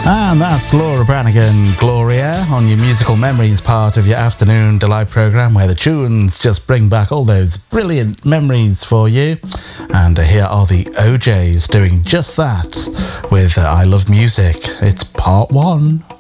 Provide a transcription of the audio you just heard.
And that's Laura Branigan, Gloria, on your Musical Memories part of your Afternoon Delight programme, where the tunes just bring back all those brilliant memories for you. And here are the OJs doing just that with I Love Music. It's part 1.